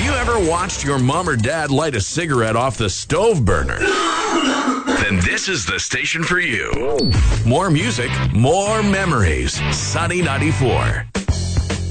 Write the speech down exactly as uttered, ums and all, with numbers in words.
you ever watched your mom or dad light a cigarette off the stove burner? Then this is the station for you. More music, more memories. Sunny ninety-four.